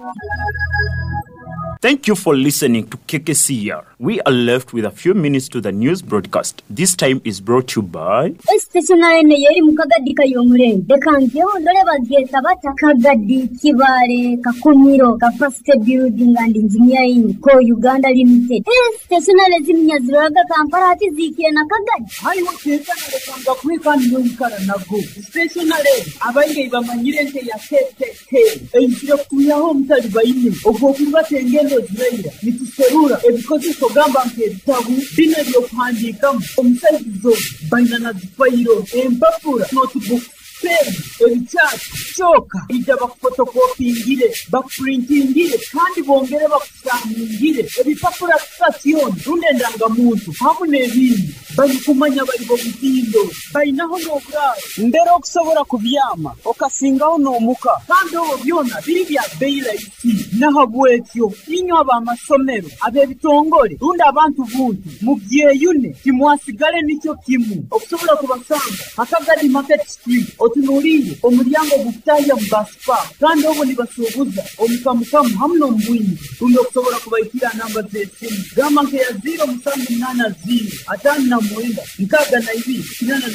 Thank you for listening to KKCR. We are left with a few minutes to the news broadcast. This time is brought to you by Stationary Nayeri Mukagadi Kayomure. The Kantio, Doleva Tabata, Kagadi, Kibare, Kakumiro, Capacity Building and Engineering, Co Uganda Limited. Stationary Zimias Raga Kamparati Ziki and Akagadi. I want to come the quick and Nago. Stationary, Abaiba Manirente Yake, and Yokuya Home Talibaini, Ogokuba Tengelo Zreya, Nituserura, and because it's Ogamba Tabu, dinner your handy come from Sazo, Banana Pairo, and Papura, notebook. Chat, choka, ijaba photocopy ngire, backprinting ngire, kandi bongere bakusanga ngire, ebipapura station, runendanga muntu, hamune ebindi, bali kumanya bali bobutindo, bayinaho n'obura, ndero okusobola kubyama, okasingaho n'omuka, kandi obwo byona biri bya bailaiti, nahabwekyo, inyo abamasomero, ab'ebitongole, runda abantu buntu, mubyeyune, timwasigale nicyo kimu, okusobola kubasanga, Akagadi Market Street, otunulire omulyango gutaya mbaspa kandi obo nibasuubuza omukamukamu hamwe n'omubwingi rundi okusobola kubayitira namba z'essimu gamba nke ya 0 780 5 9 2 8